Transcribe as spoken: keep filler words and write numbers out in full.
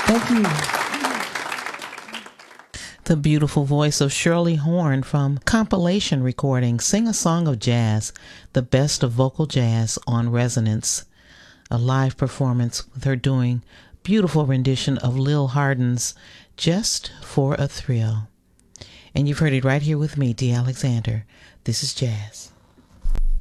Thank you. The beautiful voice of Shirley Horn from compilation recording Sing a Song of Jazz, the best of vocal jazz on Resonance. A live performance with her doing beautiful rendition of Lil Hardin's Just for a Thrill. And you've heard it right here with me, Dee Alexander. This is Jazz.